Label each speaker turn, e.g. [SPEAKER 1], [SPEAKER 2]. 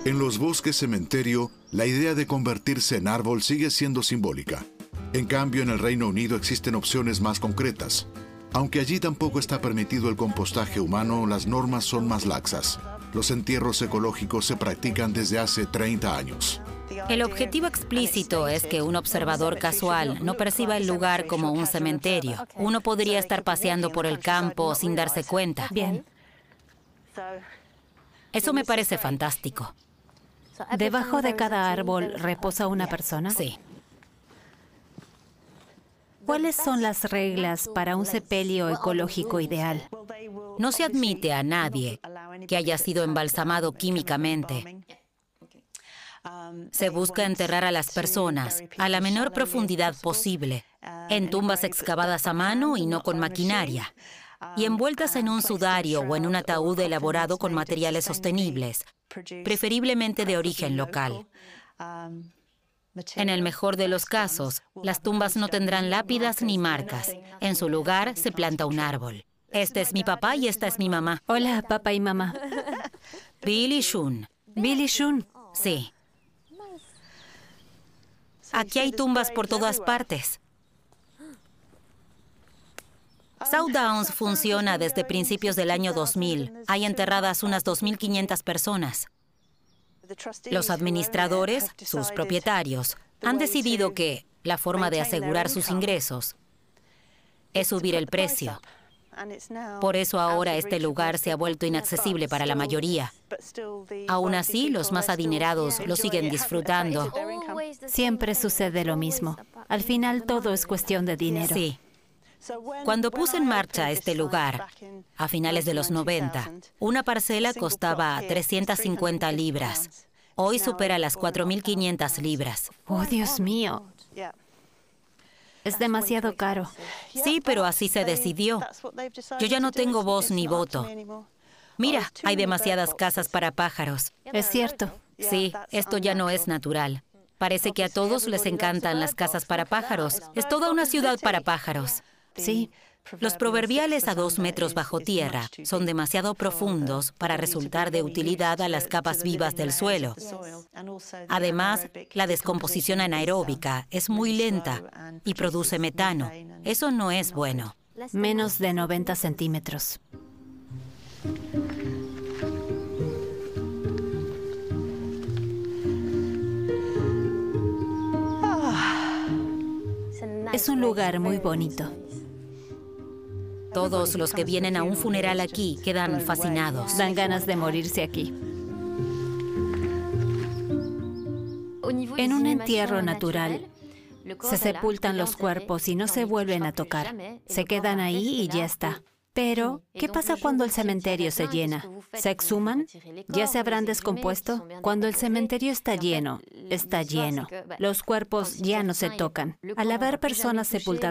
[SPEAKER 1] En los bosques cementerio, la idea de convertirse en árbol sigue siendo simbólica. En cambio, en el Reino Unido existen opciones más concretas. Aunque allí tampoco está permitido el compostaje humano, las normas son más laxas. Los entierros ecológicos se practican desde hace 30 años.
[SPEAKER 2] El objetivo explícito es que un observador casual no perciba el lugar como un cementerio. Uno podría estar paseando por el campo sin darse cuenta.
[SPEAKER 3] Bien.
[SPEAKER 2] Eso me parece fantástico.
[SPEAKER 3] ¿Debajo de cada árbol reposa una persona?
[SPEAKER 2] Sí.
[SPEAKER 3] ¿Cuáles son las reglas para un sepelio ecológico ideal?
[SPEAKER 2] No se admite a nadie que haya sido embalsamado químicamente. Se busca enterrar a las personas a la menor profundidad posible, en tumbas excavadas a mano y no con maquinaria, y envueltas en un sudario o en un ataúd elaborado con materiales sostenibles, preferiblemente de origen local. En el mejor de los casos, las tumbas no tendrán lápidas ni marcas. En su lugar se planta un árbol. Este es mi papá y esta es mi mamá.
[SPEAKER 3] Hola, papá y mamá.
[SPEAKER 2] Bill y Shun.
[SPEAKER 3] Bill y Shun.
[SPEAKER 2] Sí. Aquí hay tumbas por todas partes. South Downs funciona desde principios del año 2000. Hay enterradas unas 2.500 personas. Los administradores, sus propietarios, han decidido que la forma de asegurar sus ingresos es subir el precio. Por eso ahora este lugar se ha vuelto inaccesible para la mayoría. Aún así, los más adinerados lo siguen disfrutando.
[SPEAKER 3] Siempre sucede lo mismo. Al final todo es cuestión de dinero.
[SPEAKER 2] Sí. Cuando puse en marcha este lugar, a finales de los 90, una parcela costaba 350 libras. Hoy supera las 4.500 libras.
[SPEAKER 3] ¡Oh, Dios mío! Es demasiado caro.
[SPEAKER 2] Sí, pero así se decidió. Yo ya no tengo voz ni voto. Mira, hay demasiadas casas para pájaros.
[SPEAKER 3] Es cierto.
[SPEAKER 2] Sí, esto ya no es natural. Parece que a todos les encantan las casas para pájaros. Es toda una ciudad para pájaros.
[SPEAKER 3] Sí.
[SPEAKER 2] Los proverbiales a 2 metros bajo tierra son demasiado profundos para resultar de utilidad a las capas vivas del suelo. Además, la descomposición anaeróbica es muy lenta y produce metano. Eso no es bueno.
[SPEAKER 3] Menos de 90 centímetros. Es un lugar muy bonito.
[SPEAKER 2] Todos los que vienen a un funeral aquí quedan fascinados.
[SPEAKER 3] Dan ganas de morirse aquí. En un entierro natural, se sepultan los cuerpos y no se vuelven a tocar. Se quedan ahí y ya está. Pero, ¿qué pasa cuando el cementerio se llena? ¿Se exhuman? ¿Ya se habrán descompuesto? Cuando el cementerio está lleno. Los cuerpos ya no se tocan. Al haber personas sepultadas